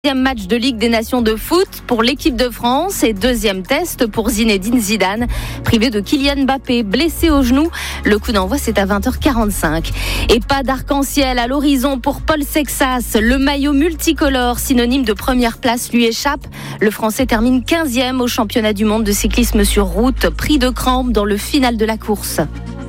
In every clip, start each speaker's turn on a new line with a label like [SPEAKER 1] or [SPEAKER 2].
[SPEAKER 1] Deuxième match de Ligue des Nations de foot pour l'équipe de France et deuxième test pour Zinedine Zidane. Privé de Kylian Mbappé, blessé au genou. Le coup d'envoi, c'est à 20h45. Et pas d'arc-en-ciel à l'horizon pour Paul Sexas. Le maillot multicolore, synonyme de première place, lui échappe. Le Français termine 15e au championnat du monde de cyclisme sur route, pris de crampes dans le final de la course.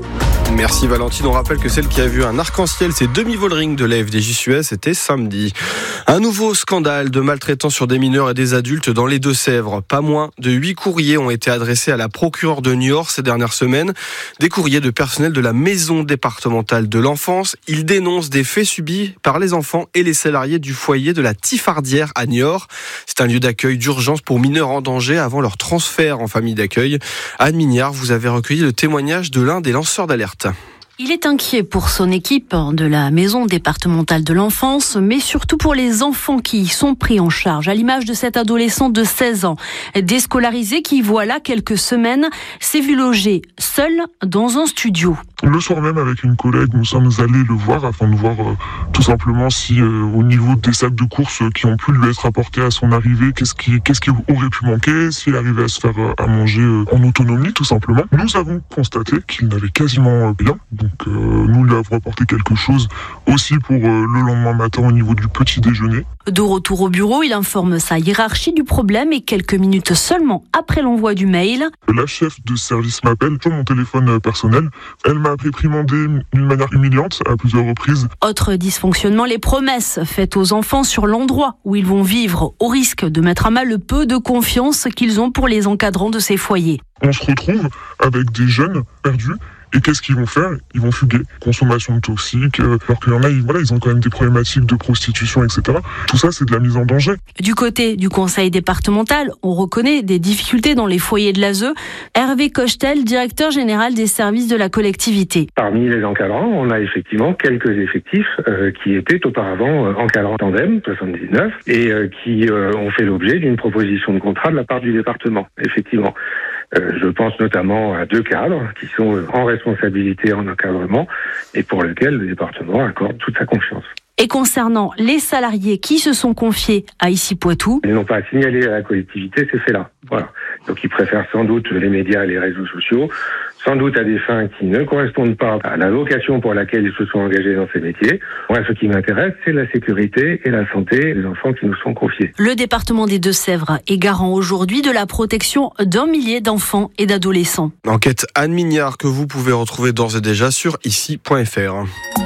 [SPEAKER 2] Merci Valentine. On rappelle que celle qui a vu un arc-en-ciel, c'est demi-volering de la FDJ-Suez, c'était samedi. Un nouveau scandale de maltraitance sur des mineurs et des adultes dans les Deux-Sèvres. Pas moins de 8 courriers ont été adressés à la procureure de Niort ces dernières semaines. Des courriers de personnel de la maison départementale de l'enfance. Ils dénoncent des faits subis par les enfants et les salariés du foyer de la Tifardière à Niort. C'est un lieu d'accueil d'urgence pour mineurs en danger avant leur transfert en famille d'accueil. Anne Mignard, vous avez recueilli le témoignage de l'un des lanceurs d'alerte.
[SPEAKER 3] Il est inquiet pour son équipe de la maison départementale de l'enfance, mais surtout pour les enfants qui y sont pris en charge, à l'image de cet adolescent de 16 ans, déscolarisé qui, voilà quelques semaines, s'est vu loger seul dans un studio.
[SPEAKER 4] Le soir même, avec une collègue, nous sommes allés le voir afin de voir tout simplement si au niveau des sacs de courses qui ont pu lui être apportés à son arrivée, qu'est-ce qui aurait pu manquer, s'il arrivait à se faire à manger en autonomie tout simplement. Nous avons constaté qu'il n'avait quasiment rien, donc nous lui avons apporté quelque chose aussi pour le lendemain matin au niveau du petit déjeuner.
[SPEAKER 3] De retour au bureau, il informe sa hiérarchie du problème et quelques minutes seulement après l'envoi du mail.
[SPEAKER 4] La chef de service m'appelle sur mon téléphone personnel. Elle m'a réprimandé d'une manière humiliante à plusieurs reprises.
[SPEAKER 3] Autre dysfonctionnement, les promesses faites aux enfants sur l'endroit où ils vont vivre, au risque de mettre à mal le peu de confiance qu'ils ont pour les encadrants de ces foyers.
[SPEAKER 4] On se retrouve avec des jeunes perdus. Et qu'est-ce qu'ils vont faire ? Ils vont fuguer. Consommation de toxiques, alors qu'il y en a, ils ont quand même des problématiques de prostitution, etc. Tout ça, c'est de la mise en danger.
[SPEAKER 3] Du côté du conseil départemental, on reconnaît des difficultés dans les foyers de l'ASE. Hervé Cochetel, directeur général des services de la collectivité.
[SPEAKER 5] Parmi les encadrants, on a effectivement quelques effectifs qui étaient auparavant encadrants tandem, 79, et qui ont fait l'objet d'une proposition de contrat de la part du département, effectivement. Je pense notamment à 2 cadres qui sont en responsabilité en encadrement et pour lesquels le département accorde toute sa confiance.
[SPEAKER 3] Et concernant les salariés qui se sont confiés à Issy-Poitou,
[SPEAKER 5] ils n'ont pas à signaler à la collectivité ces faits-là. Voilà. Donc ils préfèrent sans doute les médias et les réseaux sociaux, sans doute à des fins qui ne correspondent pas à la vocation pour laquelle ils se sont engagés dans ces métiers. Moi, ce qui m'intéresse, c'est la sécurité et la santé des enfants qui nous sont confiés.
[SPEAKER 3] Le département des Deux-Sèvres est garant aujourd'hui de la protection d'1 millier d'enfants et d'adolescents.
[SPEAKER 2] Enquête Anne Mignard que vous pouvez retrouver d'ores et déjà sur ici.fr.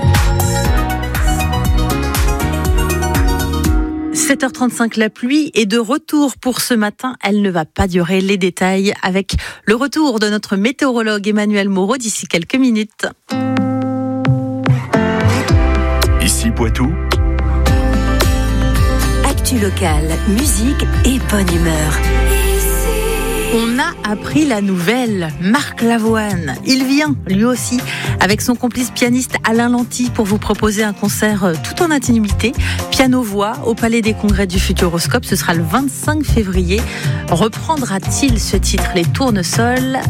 [SPEAKER 6] 7h35, la pluie est de retour pour ce matin. Elle ne va pas durer. Les détails avec le retour de notre météorologue Emmanuel Moreau d'ici quelques minutes.
[SPEAKER 7] Ici Poitou.
[SPEAKER 8] Actu locale, musique et bonne humeur.
[SPEAKER 6] On a appris la nouvelle. Marc Lavoine, il vient lui aussi avec son complice pianiste Alain Lanty pour vous proposer un concert tout en intimité, piano-voix au Palais des Congrès du Futuroscope. Ce sera le 25 février. Reprendra-t-il ce titre, Les Tournesols ?